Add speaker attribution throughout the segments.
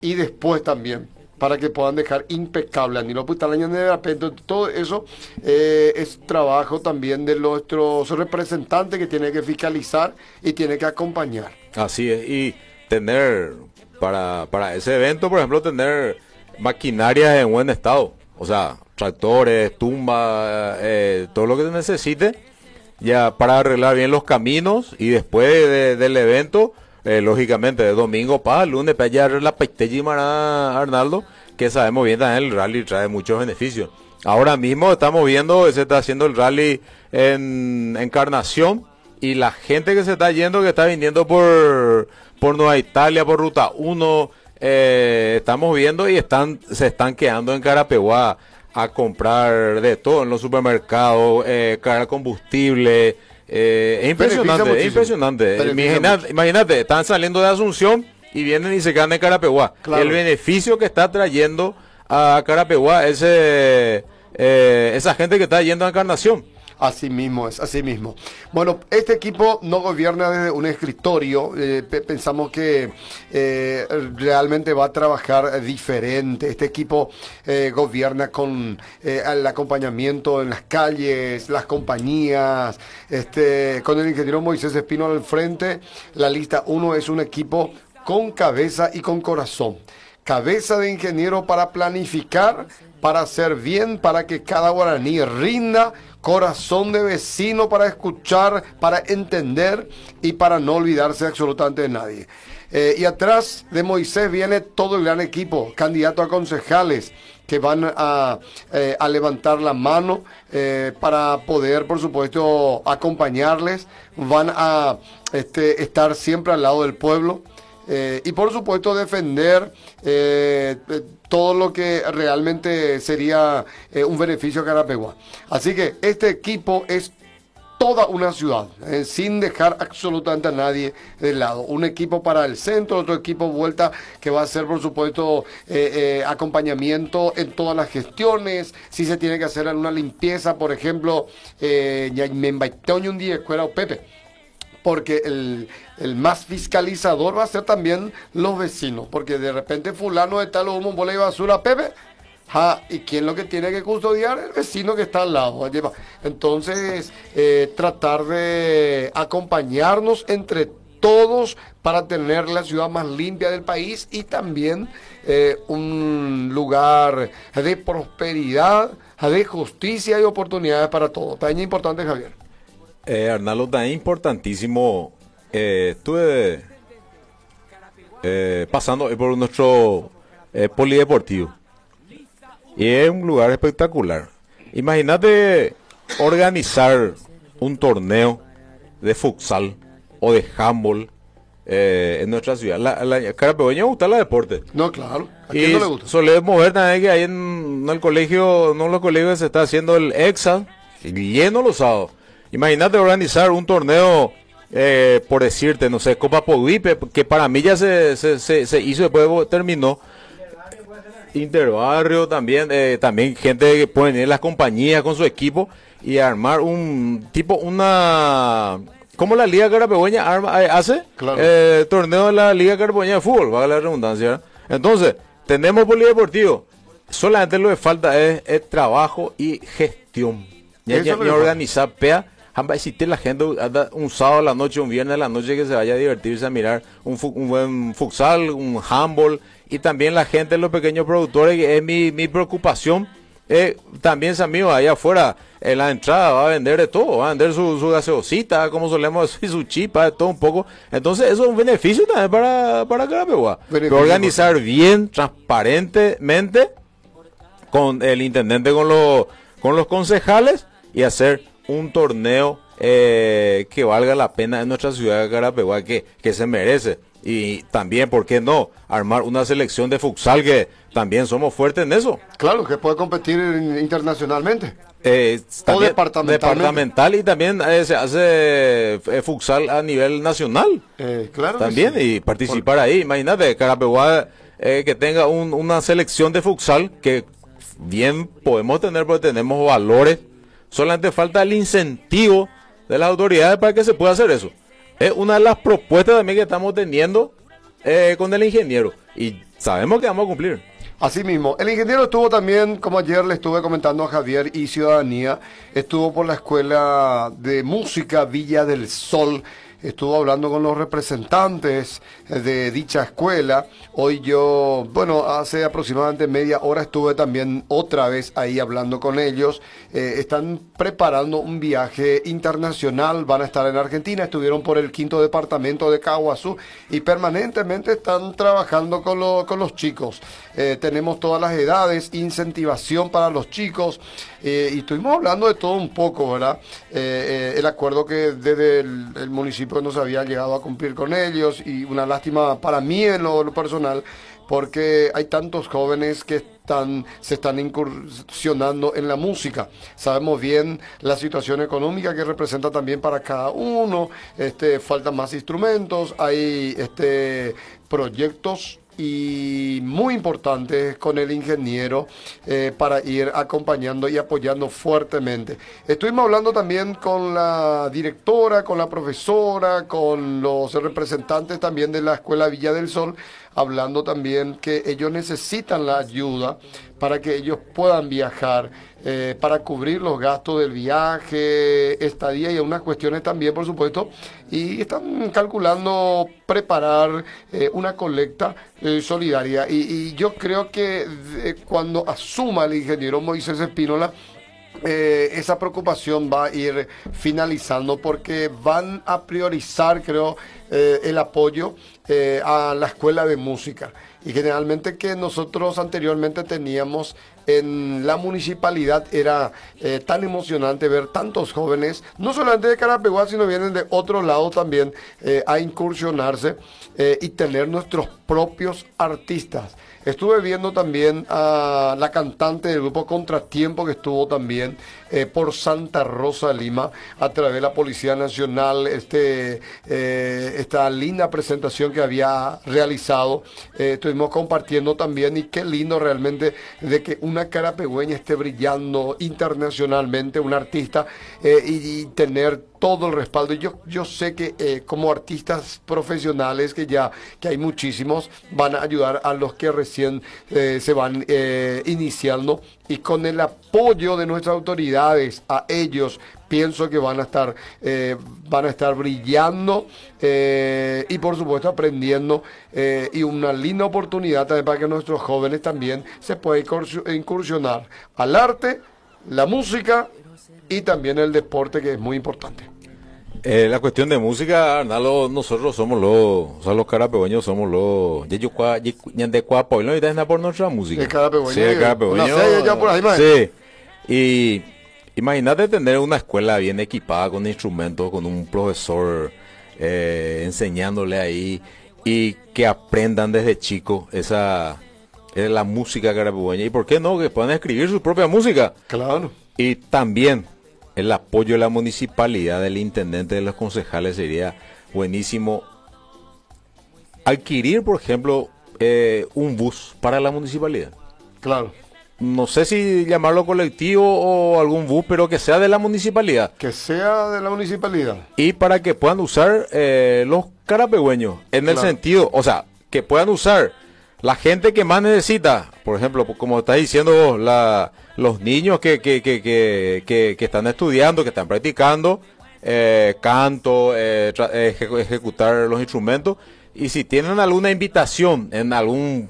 Speaker 1: y después también, para que puedan dejar impecable a Nilo Putalaña de repente. Todo eso es trabajo también de nuestros representantes que tiene que fiscalizar y tiene que acompañar.
Speaker 2: Así es, y tener para ese evento, por ejemplo, tener maquinaria en buen estado, o sea, tractores, tumbas, todo lo que se necesite, ya para arreglar bien los caminos y después del evento, lógicamente, de domingo para lunes, para allá la Paiteji Mará Arnaldo, que sabemos bien también el rally trae muchos beneficios. Ahora mismo estamos viendo, se está haciendo el rally en Encarnación, y la gente que se está yendo, que está viniendo por Nueva Italia, por Ruta 1, estamos viendo y se están quedando en Carapeguá a comprar de todo en los supermercados, cargar combustible. Es impresionante, es impresionante. Imagínate, están saliendo de Asunción y vienen y se quedan en Carapeguá. Claro. El beneficio que está trayendo a Carapeguá esa gente que está yendo a Encarnación.
Speaker 1: Así mismo es, así mismo. Bueno, este equipo no gobierna desde un escritorio. Pensamos que realmente va a trabajar diferente. Este equipo gobierna con el acompañamiento en las calles, las compañías, con el ingeniero Moisés Espino al frente. La lista 1 es un equipo con cabeza y con corazón. Cabeza de ingeniero para planificar, para hacer bien, para que cada guaraní rinda. Corazón de vecino para escuchar, para entender y para no olvidarse absolutamente de nadie. Y atrás de Moisés viene todo el gran equipo, candidatos a concejales que van a levantar la mano para poder, por supuesto, acompañarles. Van a estar siempre al lado del pueblo. Y por supuesto defender todo lo que realmente sería un beneficio a Carapeguá. Así que este equipo es toda una ciudad, sin dejar absolutamente a nadie de lado. Un equipo para el centro, otro equipo vuelta que va a hacer, por supuesto, acompañamiento en todas las gestiones. Si se tiene que hacer una limpieza, por ejemplo, ya me invitó un día escuela o Pepe, porque el más fiscalizador va a ser también los vecinos, porque de repente fulano de tal humo bola de basura, Pepe, ¿y quién lo que tiene que custodiar? El vecino que está al lado. Entonces, tratar de acompañarnos entre todos para tener la ciudad más limpia del país y también un lugar de prosperidad, de justicia y oportunidades para todos. También es importante, Javier.
Speaker 2: Arnaldo, tan importantísimo. Estuve pasando por nuestro polideportivo y es un lugar espectacular. Imagínate organizar un torneo de futsal o de handball en nuestra ciudad. La carapegueña gusta el deporte.
Speaker 1: No, claro. ¿A quién no le gusta?
Speaker 2: Solemos ver también que ahí en el colegio, no en los colegios, se está haciendo el EXA lleno los sábados. Imagínate organizar un torneo, por decirte, no sé, Copa Poduipe, que para mí ya se hizo, después terminó. Interbarrio también, también gente que puede venir las compañías con su equipo y armar como la Liga Carapegueña hace, claro. Torneo de la Liga Carapegueña de fútbol, valga la redundancia, ¿verdad? Entonces, tenemos polideportivo, solamente lo que falta es trabajo y gestión. Ya organizar PEA. Va a existir la gente un sábado a la noche, un viernes a la noche que se vaya a divertirse a mirar un buen futsal, un handball, y también la gente, los pequeños productores, que es mi preocupación. También, amigos, allá afuera, en la entrada va a vender de todo, va a vender su gaseosita, como solemos decir, su chipa, de todo un poco. Entonces eso es un beneficio también para Carapeguá. Organizar bien, transparentemente, con el intendente, con los concejales, y hacer un torneo que valga la pena en nuestra ciudad de Carapeguá, que se merece. Y también, ¿por qué no? Armar una selección de futsal, que también somos fuertes en eso.
Speaker 1: Claro, que puede competir internacionalmente.
Speaker 2: O departamental, y también se hace futsal a nivel nacional.
Speaker 1: Claro.
Speaker 2: También, sí. Y participar ahí. Imagínate, Carapeguá que tenga una selección de futsal, que bien podemos tener, porque tenemos valores. Solamente falta el incentivo de las autoridades para que se pueda hacer eso. Es una de las propuestas también que estamos teniendo con el ingeniero. Y sabemos que vamos a cumplir.
Speaker 1: Así mismo, el ingeniero estuvo también, como ayer le estuve comentando a Javier y Ciudadanía, estuvo por la Escuela de Música Villa del Sol, estuvo hablando con los representantes de dicha escuela. Hoy yo, bueno, hace aproximadamente media hora estuve también otra vez ahí hablando con ellos. Están preparando un viaje internacional, van a estar en Argentina, estuvieron por el 5º departamento de Caguazú y permanentemente están trabajando con los chicos. Tenemos todas las edades, incentivación para los chicos y estuvimos hablando de todo un poco, ¿verdad? El acuerdo que desde el municipio nos había llegado a cumplir con ellos y una lástima para mí en lo personal porque hay tantos jóvenes que se están incursionando en la música. Sabemos bien la situación económica que representa también para cada uno, faltan más instrumentos, hay proyectos y muy importantes con el ingeniero para ir acompañando y apoyando fuertemente. Estuvimos hablando también con la directora, con la profesora, con los representantes también de la Escuela Villa del Sol, hablando también que ellos necesitan la ayuda para que ellos puedan viajar, para cubrir los gastos del viaje, estadía y unas cuestiones también, por supuesto, y están calculando preparar una colecta solidaria. Y yo creo que cuando asuma el ingeniero Moisés Espínola, esa preocupación va a ir finalizando porque van a priorizar, creo, el apoyo a la escuela de música. Y generalmente que nosotros anteriormente teníamos en la municipalidad era tan emocionante ver tantos jóvenes, no solamente de Carapeguá, sino vienen de otros lados también a incursionarse y tener nuestros propios artistas. Estuve viendo también a la cantante del grupo Contratiempo que estuvo también por Santa Rosa, Lima, a través de la Policía Nacional, esta linda presentación que había realizado. Estuvimos compartiendo también y qué lindo realmente de que una carapegüeña esté brillando internacionalmente, un artista, y tener todo el respaldo. Yo sé que como artistas profesionales, que hay muchísimos, van a ayudar a los que recién se van iniciando, y con el apoyo de nuestras autoridades a ellos pienso que van a estar brillando y por supuesto aprendiendo, y una linda oportunidad también para que nuestros jóvenes también se puedan incursionar al arte, la música y también el deporte, que es muy importante.
Speaker 2: La cuestión de música, Arnaldo, nosotros somos los carapegueños somos los de Cuapoilo y de por nuestra música.
Speaker 1: El carapegueño.
Speaker 2: Sí, el carapegueño. Sí. Y imagínate tener una escuela bien equipada con instrumentos, con un profesor enseñándole ahí, y que aprendan desde chicos esa la música carapegueña. Y por qué no, que puedan escribir su propia música.
Speaker 1: Claro.
Speaker 2: Y también el apoyo de la municipalidad, del intendente, de los concejales, sería buenísimo. Adquirir, por ejemplo, un bus para la municipalidad.
Speaker 1: Claro.
Speaker 2: No sé si llamarlo colectivo o algún bus, pero que sea de la municipalidad.
Speaker 1: Que sea de la municipalidad.
Speaker 2: Y para que puedan usar los carapegüeños, en el sentido, o sea, que puedan usar la gente que más necesita. Por ejemplo, como estás diciendo vos, los niños que están estudiando, que están practicando canto, ejecutar los instrumentos. Y si tienen alguna invitación en algún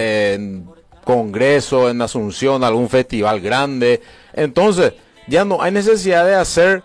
Speaker 2: congreso en Asunción, algún festival grande, entonces ya no hay necesidad de hacer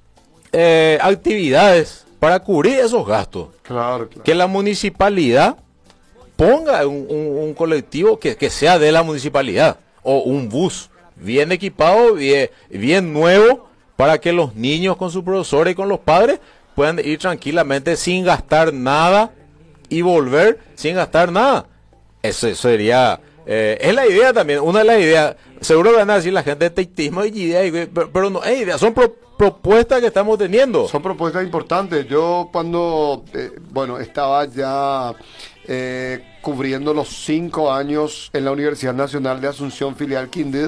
Speaker 2: actividades para cubrir esos gastos.
Speaker 1: Claro, claro.
Speaker 2: Que la municipalidad ponga un colectivo que sea de la municipalidad, o un bus bien equipado, bien nuevo, para que los niños con sus profesores y con los padres puedan ir tranquilamente sin gastar nada y volver sin gastar nada. Eso sería, es la idea también, una de las ideas. Seguro que van a decir la gente de teitismo y ideas, pero no es idea, son propuestas que estamos teniendo.
Speaker 1: Son propuestas importantes. Yo cuando, estaba ya cubriendo los 5 años en la Universidad Nacional de Asunción, filial Quindío,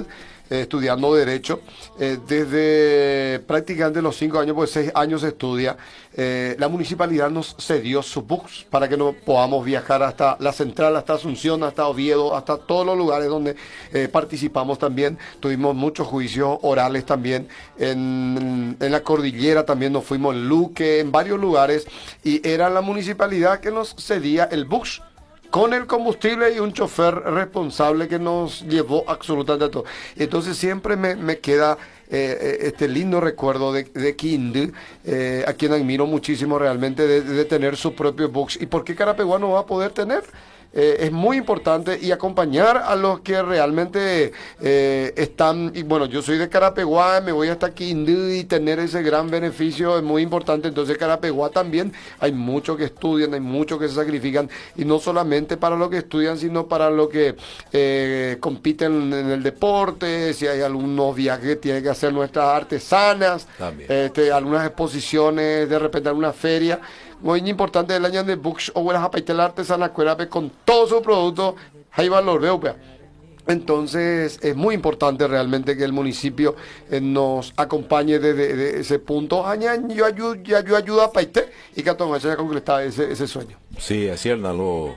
Speaker 1: estudiando Derecho. Desde prácticamente los 5 años, pues 6 años se estudia. La municipalidad nos cedió su bus para que nos podamos viajar hasta la central, hasta Asunción, hasta Oviedo, hasta todos los lugares donde participamos también. Tuvimos muchos juicios orales también en la cordillera, también nos fuimos en Luque, en varios lugares, y era la municipalidad que nos cedía el bus con el combustible y un chofer responsable que nos llevó absolutamente todo. Entonces siempre me queda este lindo recuerdo de Quindío, a quien admiro muchísimo realmente, de tener su propio bus. ¿Y por qué Carapeguá no va a poder tener? Es muy importante, y acompañar a los que realmente están, y bueno, yo soy de Carapeguá, me voy hasta Quindío, y tener ese gran beneficio es muy importante. Entonces Carapeguá también hay muchos que estudian, hay muchos que se sacrifican, y no solamente para los que estudian, sino para los que compiten en el deporte, si hay algunos viajes que tienen que hacer nuestras artesanas, algunas exposiciones, de repente alguna feria. Muy importante el año de Bux o buenas apaitela artesana con todos sus productos, hay valor, veo. Entonces es muy importante realmente que el municipio nos acompañe desde ese punto. Yo ayudo a Paité y que se haya concretado ese sueño.
Speaker 2: Sí, es cierto, algo.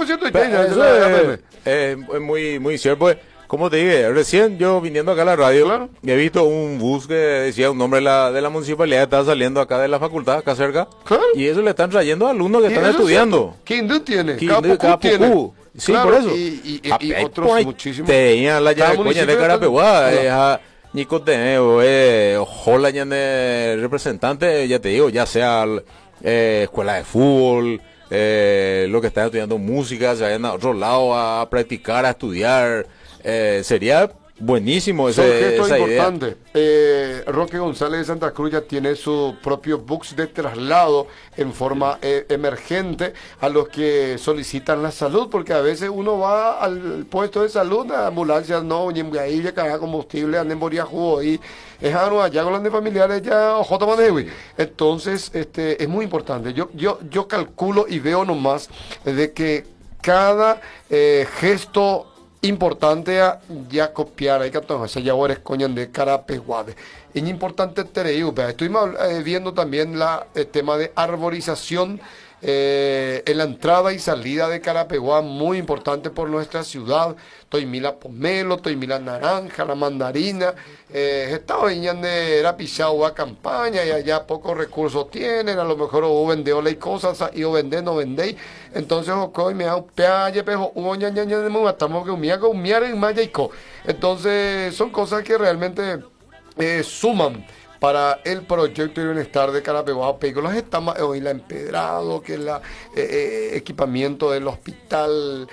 Speaker 1: Es
Speaker 2: muy cierto, pues. Como te dije, recién yo viniendo acá a la radio,
Speaker 1: claro,
Speaker 2: he visto un bus que decía un nombre de la municipalidad, estaba saliendo acá de la facultad, acá cerca,
Speaker 1: claro,
Speaker 2: y eso le están trayendo a alumnos que están estudiando.
Speaker 1: Quindío tiene,
Speaker 2: Capucú tiene. Sí,
Speaker 1: claro,
Speaker 2: por eso.
Speaker 1: Y otros muchísimos.
Speaker 2: Tenían la llave de Carapeguá, Nico Teneo, ojalá de representante, ya te digo, ya sea escuela de fútbol, lo que están estudiando música, se vayan a otro lado a practicar, a estudiar. Sería buenísimo esa
Speaker 1: importante. Roque González de Santa Cruz ya tiene su propio bus de traslado en forma emergente a los que solicitan la salud, porque a veces uno va al puesto de salud, la ambulancia no, y ahí ya carga combustible, anden moría jugo y es allá con los de familiares ya ojota manewi. Entonces es muy importante. Yo calculo y veo nomás de que cada gesto importante a ya copiar, hay que tomar ya ahora coñan de Carapeguade. Es importante estuvimos viendo también el tema de arborización en la entrada y salida de Carapeguá, muy importante por nuestra ciudad. Toimila pomelo, toimila naranja, la mandarina, estaba viñando era pisado a campaña y allá pocos recursos tienen, a lo mejor o vendeola y cosas, y o vender, no vendéis. Entonces, hoy me da un peaje, pero hubo ñañaña de muy estamos que humiar en Mayaico. Entonces, son cosas que realmente suman para el proyecto de bienestar de Carapeguá. Los estamos hoy la empedrado, que es la equipamiento del hospital,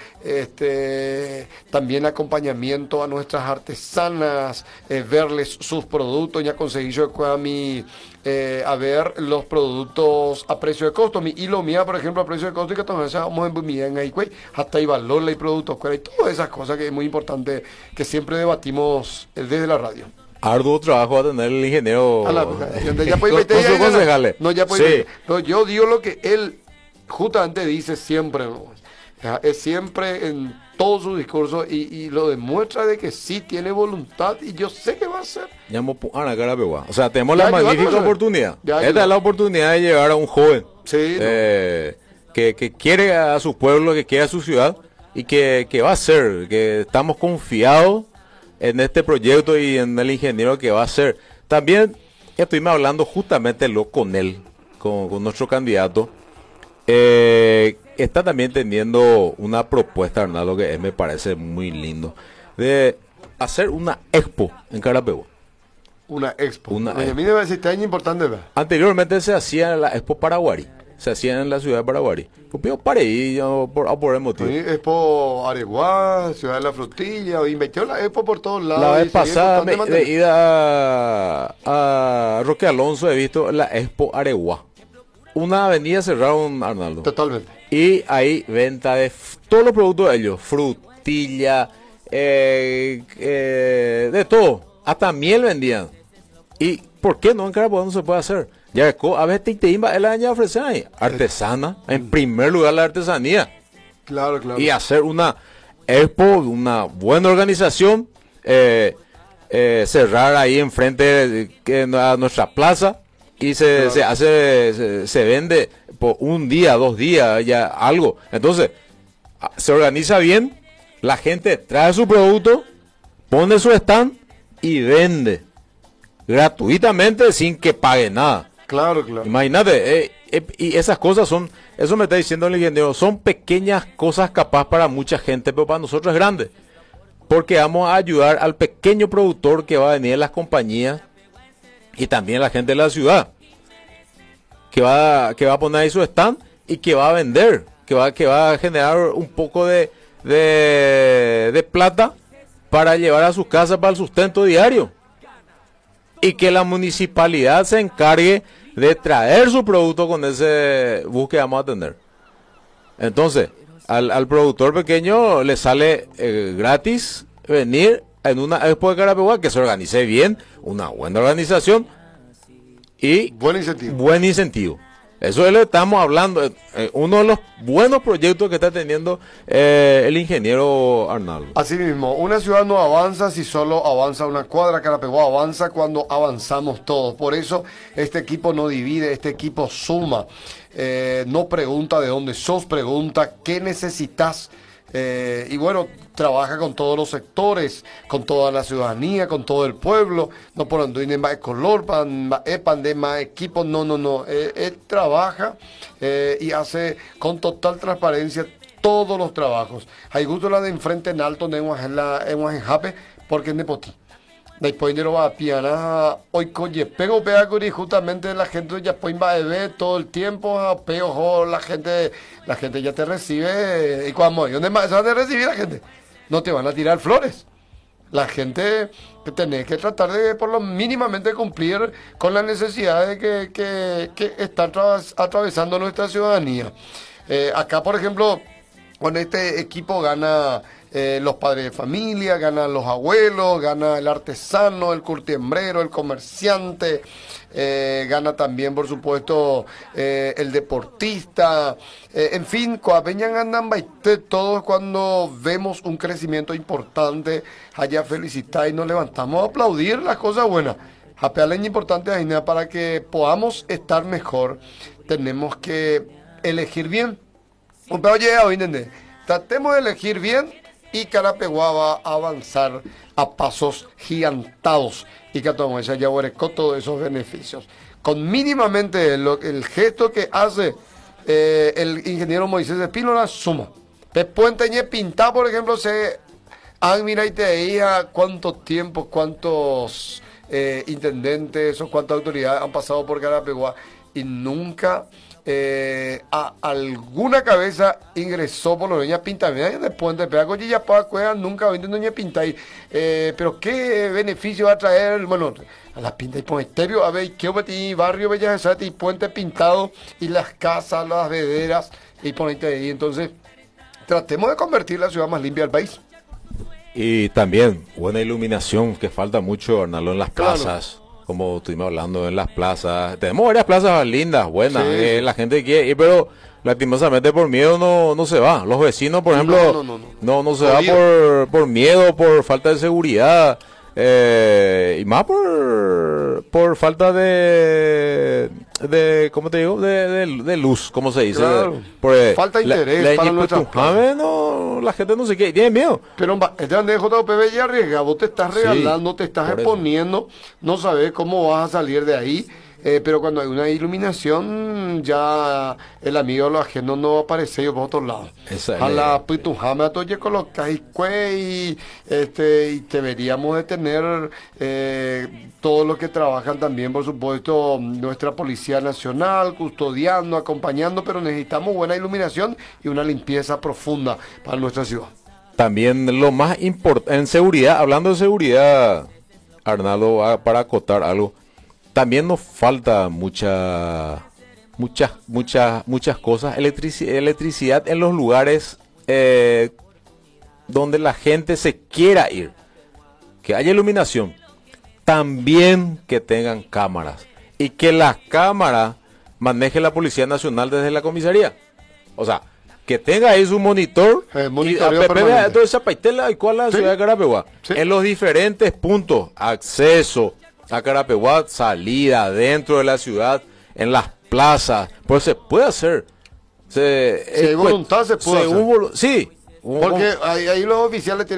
Speaker 1: también acompañamiento a nuestras artesanas, verles sus productos. Ya conseguí yo a ver los productos a precio de costo. Mi hilo mía, por ejemplo, a precio de costo, y que tomamos en ahí, hasta ahí valor y productos, y todas esas cosas que es muy importante que siempre debatimos desde la radio.
Speaker 2: Arduo trabajo va a tener el ingeniero
Speaker 1: Pero yo digo lo que él justamente dice siempre, ¿no? Es siempre en todo su discurso y lo demuestra de que sí tiene voluntad, y yo sé que va a hacer.
Speaker 2: O sea, tenemos la magnífica oportunidad. Esta es la oportunidad de llegar a un joven que quiere a su pueblo, que quiere a su ciudad, y que va a ser, que estamos confiados en este proyecto y en el ingeniero que va a ser. También estuvimos hablando justamente con él, con nuestro candidato. Está también teniendo una propuesta, Arnaldo, que me parece muy lindo, de hacer una expo en Carapeguá.
Speaker 1: Una expo. A mí me parece tan importante, ¿verdad?
Speaker 2: Anteriormente se hacía la expo Paraguari. Se hacía en la ciudad de Paraguari. Yo paré y por el motivo.
Speaker 1: Expo Areguá, Ciudad de la Frutilla, invirtió la expo por todos lados.
Speaker 2: La vez pasada de ida a Roque Alonso he visto la expo Areguá. Una avenida cerraron, Arnaldo.
Speaker 1: Totalmente.
Speaker 2: Y ahí venta de todos los productos de ellos. Frutilla, de todo. Hasta miel vendían. ¿Y por qué no en Carapeguá no se puede hacer? Ya a veces te iba el año ofrecer ahí artesana, en primer lugar la artesanía.
Speaker 1: Claro.
Speaker 2: Y hacer una expo, una buena organización, cerrar ahí enfrente a nuestra plaza y
Speaker 1: Claro.
Speaker 2: se vende por un día, 2 días, ya algo. Entonces, se organiza bien, la gente trae su producto, pone su stand y vende gratuitamente sin que pague nada.
Speaker 1: Claro, claro.
Speaker 2: Imagínate, y esas cosas son, eso me está diciendo el ingeniero, son pequeñas cosas capaz para mucha gente, pero para nosotros es grande. Porque vamos a ayudar al pequeño productor que va a venir de las compañías y también la gente de la ciudad, que va a poner ahí su stand y que va a vender, que va a generar un poco de plata para llevar a sus casas para el sustento diario. Y que la municipalidad se encargue de traer su producto con ese bus que vamos a tener. Entonces, al productor pequeño le sale gratis venir en una expo de Carapeguá, que se organice bien, una buena organización y
Speaker 1: Buen incentivo.
Speaker 2: buen incentivo. Eso es lo que estamos hablando, uno de los buenos proyectos que está teniendo el ingeniero Arnaldo.
Speaker 1: Así mismo, una ciudad no avanza si solo avanza una cuadra. Carapeguá avanza cuando avanzamos todos. Por eso este equipo no divide, este equipo suma. No pregunta de dónde sos, pregunta qué necesitas. Y bueno, trabaja con todos los sectores, con toda la ciudadanía, con todo el pueblo. No por anduine más color, de más equipo, no. Él trabaja y hace con total transparencia todos los trabajos. Hay gusto la de enfrente en alto, en Jape, porque es nepotí. Después de lo va a piana, hoy coye, pego peaguri, justamente la gente ya pues va a ver todo el tiempo, pego, la gente ya te recibe, y cuando ¿dónde más se van a recibir la gente? No te van a tirar flores. La gente que tenés que tratar de por lo mínimamente cumplir con las necesidades que están atravesando nuestra ciudadanía. Acá, por ejemplo, con este equipo gana los padres de familia, ganan los abuelos, gana el artesano, el curtiembrero, el comerciante, gana también, por supuesto, el deportista. En fin, Coapeñan andan baite todos cuando vemos un crecimiento importante, allá felicitar y nos levantamos a aplaudir las cosas buenas. Apealeña importante, Aina, para que podamos estar mejor, tenemos que elegir bien. Oye, ¿entendés? Tratemos de elegir bien y Carapeguá va a avanzar a pasos gigantados y que tomamos ya con todos esos beneficios. Con mínimamente el gesto que hace el ingeniero Moisés Espínola suma. Puente pintar, por ejemplo, mira y te veía cuánto tiempo, cuántos intendentes o cuántas autoridades han pasado por Carapeguá y nunca a alguna cabeza ingresó por los doña Pinta después de pegar con ya para cueva nunca vende doña Pinta pero qué beneficio va a traer, bueno, a las Pinta y Ponesterio, a ver qué ti barrio Bellas Artes y puente pintado y las casas, las vederas y ponete ahí. Entonces tratemos de convertir la ciudad más limpia del país.
Speaker 2: Y también buena iluminación, que falta mucho, Arnaldo, en las
Speaker 1: Claro.
Speaker 2: plazas. Como estuvimos hablando, en las plazas. Tenemos varias plazas lindas, buenas.
Speaker 1: Sí.
Speaker 2: La gente quiere ir, pero lastimosamente por miedo no se va. Los vecinos, por ejemplo, no se va
Speaker 1: Jodido.
Speaker 2: por miedo, por falta de seguridad. Y más por falta de ¿cómo te digo? De luz, ¿cómo se dice?
Speaker 1: Claro.
Speaker 2: Falta
Speaker 1: de interés para nuestras plazas.
Speaker 2: la gente no sé qué, tiene miedo.
Speaker 1: Pero este de JPB ya arriesga, vos te estás regalando,
Speaker 2: Sí,
Speaker 1: te estás
Speaker 2: por eso.
Speaker 1: exponiendo, no sabes cómo vas a salir de ahí, pero cuando hay una iluminación, ya el amigo de lo ajeno no va a aparecer yo por otro lado.
Speaker 2: Esa es
Speaker 1: A
Speaker 2: la
Speaker 1: la
Speaker 2: idea.
Speaker 1: pitujama toye colocas y y deberíamos de tener todos los que trabajan también, por supuesto, nuestra Policía Nacional, custodiando, acompañando, pero necesitamos buena iluminación y una limpieza profunda para nuestra ciudad.
Speaker 2: También lo más importante, en seguridad, hablando de seguridad, Arnaldo, para acotar algo, también nos falta muchas cosas, electricidad en los lugares donde la gente se quiera ir, que haya iluminación, también que tengan cámaras y que las cámaras maneje la Policía Nacional desde la comisaría. O sea, que tenga ahí su monitor
Speaker 1: monitoreo
Speaker 2: y
Speaker 1: permanente.
Speaker 2: entonces Chapaitela y cuál la
Speaker 1: Sí.
Speaker 2: ciudad de Carapeguá.
Speaker 1: Sí.
Speaker 2: En los diferentes puntos, acceso a Carapeguá, salida dentro de la ciudad, en las plazas, pues se puede hacer.
Speaker 1: Si hay voluntad, se puede hacer.
Speaker 2: Sí.
Speaker 1: Porque ahí los oficiales tienen